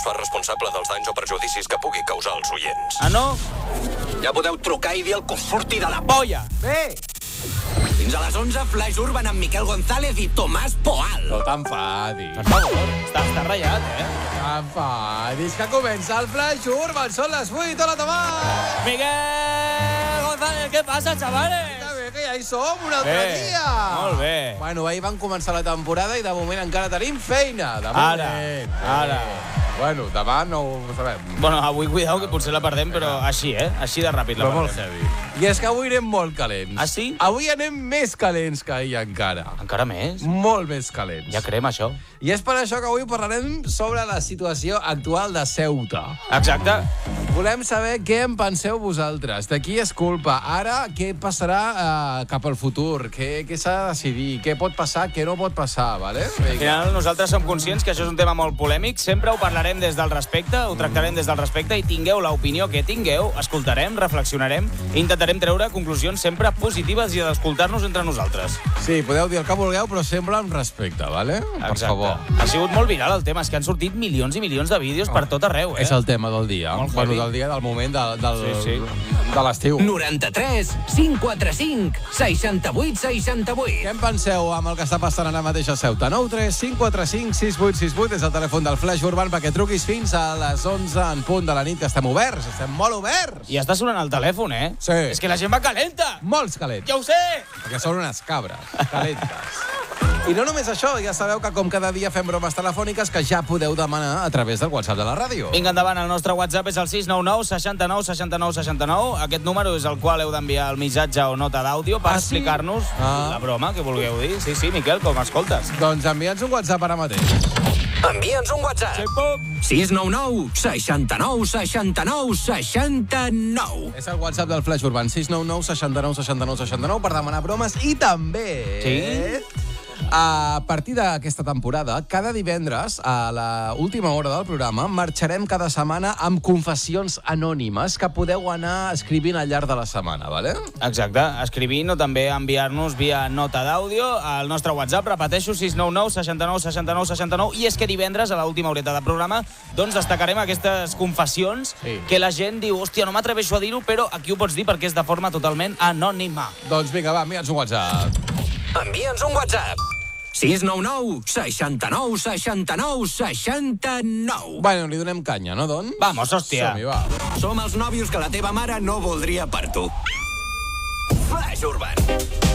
fa responsable dels danys o perjudicis que pugui causar als oients. Ah, no? Ja podeu trucar i dir el que us surti de la Polla! Bé! Fins a les 11, Flash Urban amb Miquel González i Tomàs Poal. No t'enfadis. Per favor, està ratllat, T'enfadis, que comença el Flash Urban. Són les 8, hola, Tomàs! Miguel González, què passa, chavales? Que bé, que ja hi som un altre dia. Molt bé. Bueno, ahir van començar la temporada i de moment encara tenim feina. De moment. Ara. Bueno, demà no ho sabem. Bueno, avui cuidao, que potser la perdem, però així, Així de ràpid la Però molt perdem. heavy. I és que avui anem molt calents. Ah, sí? Avui anem més calents que ahir encara. Encara més? Molt més calents. Ja crem, això. I és per això que avui parlarem sobre la situació actual de Ceuta. Exacte. Volem saber què en penseu vosaltres. De qui és culpa? Ara, què passarà cap al futur? Què s'ha de decidir? Què pot passar? Què no pot passar? Vale? Al final, nosaltres som conscients que això és un tema molt polèmic. Sempre ho parlarem des del respecte, ho tractarem des del respecte i tingueu l'opinió que tingueu, escoltarem, reflexionarem i intentarem treure conclusions sempre positives i d'escoltar-nos entre nosaltres. Sí, podeu dir el que vulgueu, però sempre amb respecte, vale? Per favor. Ha sigut molt viral el tema, és que han sortit milions i milions de vídeos per tot arreu, És el tema del dia. Molt Bueno, heavy. del dia, del moment, Sí. de l'estiu. 93 545 68 68. Què en penseu amb el que està passant ara mateix a Ceuta? 9 3 5 4 5 6 8 6 8 és el telèfon del Flash Urban perquè truquis fins a les 11 en punt de la nit, que estem oberts, estem molt oberts. I està sonant el telèfon, Sí. És que la gent va calenta. Molts calents. Ja ho sé. Perquè són unes cabres calentes. I no només això, ja sabeu que com cada dia fem bromes telefòniques que ja podeu demanar a través del WhatsApp de la ràdio. Vinga, endavant, el nostre WhatsApp és el 699 69 69 69. Aquest número és el qual heu d'enviar el missatge o nota d'àudio per sí? explicar-nos la broma que vulgueu dir. Sí, Miquel, com escoltes. Doncs envia'ns un WhatsApp ara mateix. Envia'ns un WhatsApp. 699 69 69 69. És el WhatsApp del Flash Urban, 699 69 69 69 per demanar bromes i també... Sí? A partir d'aquesta temporada, cada divendres, a la última hora del programa, marxarem cada setmana amb confessions anònimes que podeu anar escrivint al llarg de la setmana, vale? Exacte, escrivint o també enviar-nos via nota d'àudio al nostre WhatsApp, repeteixo, 699 69 69 69, i és que divendres, a l'última horeta de programa, doncs destacarem aquestes confessions que la gent diu, hòstia, no m'atreveixo a dir-ho, però aquí ho pots dir perquè és de forma totalment anònima. Doncs vinga, va, envia'ns un WhatsApp. Envia'ns un WhatsApp. 699 69 69 69. Bueno, li donem canya, no, Don? Vamos, hòstia. Som-hi, va. Som els nòvios que la teva mare no voldria per tu. Flash Urban.